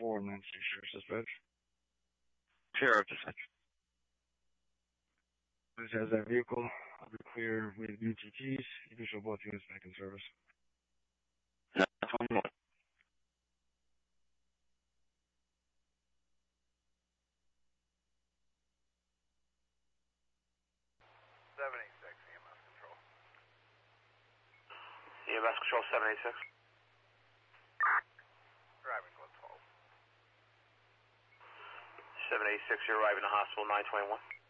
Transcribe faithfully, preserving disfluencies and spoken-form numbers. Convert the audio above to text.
four nine six Sheriff's Dispatch. Sheriff Dispatch. This has that vehicle. I'll be clear with U T Ts. You can show both units back in service. That's one more. seven eighty-six, E M S Control. E M S Control seven eighty-six. Driving code twelve. seven eighty-six, you're arriving to hospital nine twenty-one.